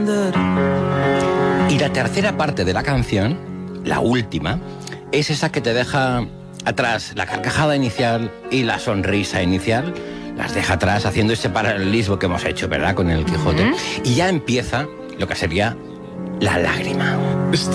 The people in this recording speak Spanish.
Y la tercera parte de la canción, la última, es esa que te deja atrás la carcajada inicial y la sonrisa inicial. Las deja atrás haciendo ese paralelismo que hemos hecho, ¿verdad? Con el Quijote. Y ya empieza lo que sería la lágrima.